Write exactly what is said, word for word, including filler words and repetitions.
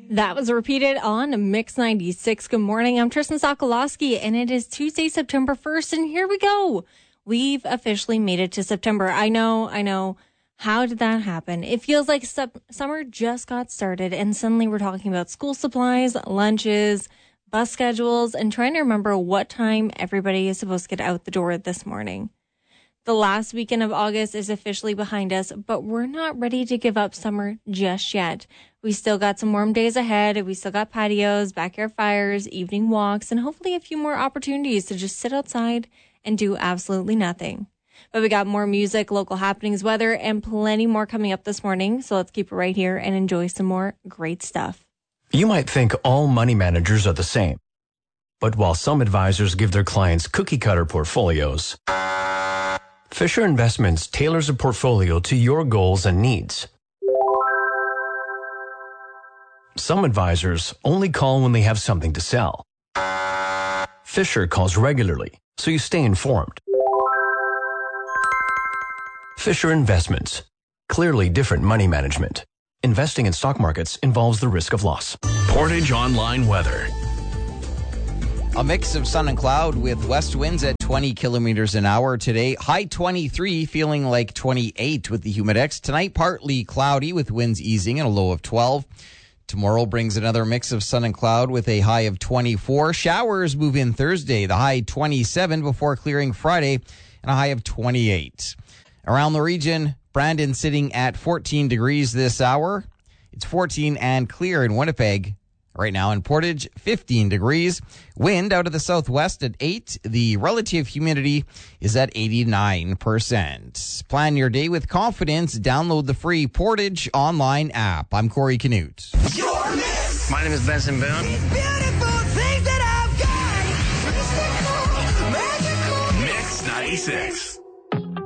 That was repeated on Mix ninety-six. Good morning. I'm Tristan Sokolowski, and it is Tuesday, September first, and here we go. We've officially made it to September. I know, I know. How did that happen? It feels like sep- summer just got started, and suddenly we're talking about school supplies, lunches, bus schedules, and trying to remember what time everybody is supposed to get out the door this morning. The last weekend of August is officially behind us, but we're not ready to give up summer just yet. We still got some warm days ahead. We still got patios, backyard fires, evening walks, and hopefully a few more opportunities to just sit outside and do absolutely nothing. But we got more music, local happenings, weather, and plenty more coming up this morning. So let's keep it right here and enjoy some more great stuff. You might think all money managers are the same. But while some advisors give their clients cookie-cutter portfolios, Fisher Investments tailors a portfolio to your goals and needs. Some advisors only call when they have something to sell. Fisher calls regularly, so you stay informed. Fisher Investments. Clearly different money management. Investing in stock markets involves the risk of loss. Portage Online weather. A mix of sun and cloud with west winds at twenty kilometers an hour today. High twenty-three, feeling like twenty-eight with the humidex. Tonight, partly cloudy with winds easing and a low of twelve. Tomorrow brings another mix of sun and cloud with a high of twenty-four. Showers move in Thursday, the high twenty-seven before clearing Friday and a high of twenty-eight. Around the region, Brandon sitting at fourteen degrees this hour. It's fourteen and clear in Winnipeg. Right now in Portage, fifteen degrees. Wind out of the southwest at eight. The relative humidity is at eighty-nine percent. Plan your day with confidence. Download the free Portage Online app. I'm Corey Canute. My name is Benson Boone. Beautiful things that I've got. Mix ninety-six.